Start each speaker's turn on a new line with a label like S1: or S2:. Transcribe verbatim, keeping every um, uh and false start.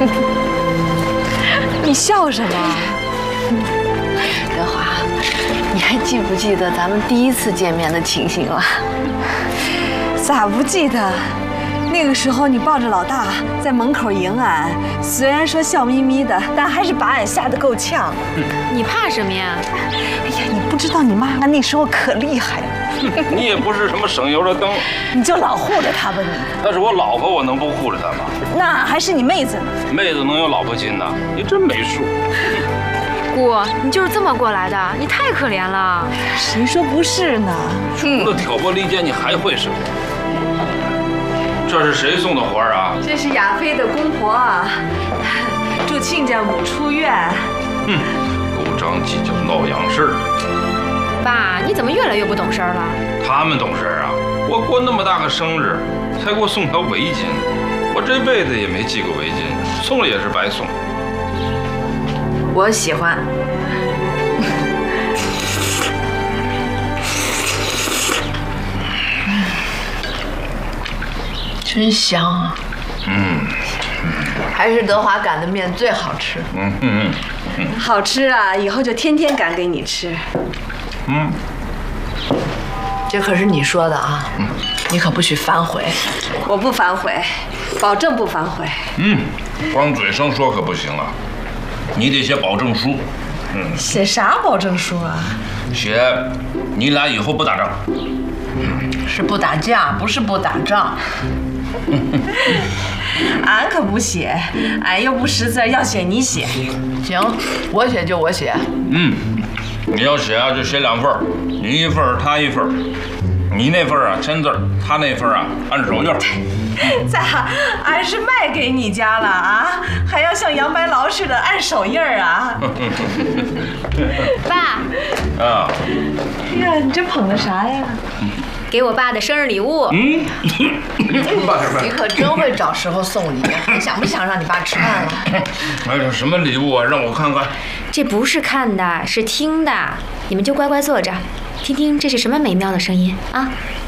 S1: 你笑什么？
S2: 德华，你还记不记得咱们第一次见面的情形了？
S1: 咋不记得？那个时候你抱着老大在门口迎俺，虽然说笑眯眯的，但还是把俺吓得够呛。
S3: 你怕什么呀？
S1: 哎呀，你不知道你妈妈那时候可厉害了。
S4: 你也不是什么省油的灯，
S1: 你就老护着她吧你。
S4: 那是我老婆，我能不护着她吗？
S1: 那还是你妹子呢。
S4: 妹子能有老婆亲的？你真没数。
S3: 姑，你就是这么过来的，你太可怜了。
S1: 谁说不是呢？
S4: 除了挑拨离间，你还会什么？这是谁送的花啊？
S1: 这是亚飞的公婆啊，祝亲家母出院。
S4: 哼，狗长鸡叫闹洋事儿。
S3: 爸，你怎么越来越不懂事儿了？
S4: 他们懂事啊！我过那么大个生日，才给我送条围巾，我这辈子也没系过围巾，送了也是白送。
S1: 我喜欢。
S2: 真香啊！
S4: 嗯，
S2: 还是德华擀的面最好吃。
S4: 嗯嗯
S1: 嗯，好吃啊！以后就天天擀给你吃。
S4: 嗯，
S2: 这可是你说的啊，嗯、你可不许反悔。
S1: 我不反悔，保证不反悔。
S4: 嗯，光嘴上说可不行啊，你得写保证书。
S1: 嗯，写啥保证书啊？
S4: 写你俩以后不打仗。
S2: 是不打架，不是不打仗。
S1: 俺可不写，俺又不识字，要写你写。
S2: 行，我写就我写。
S4: 嗯，你要写啊就写两份，你一份他一份，你那份啊签字，他那份啊按手印。
S1: 咋？俺是卖给你家了啊？还要像杨白劳似的按手印啊？
S3: 爸。
S4: 啊。
S1: 哎呀，你这捧的啥呀？
S3: 给我爸的生日礼物。
S4: 嗯，
S2: 你可真会找时候送礼，还想不想让你爸吃饭了？
S4: 哎呀，什么礼物啊？让我看看。
S3: 这不是看的，是听的。你们就乖乖坐着，听听这是什么美妙的声音啊！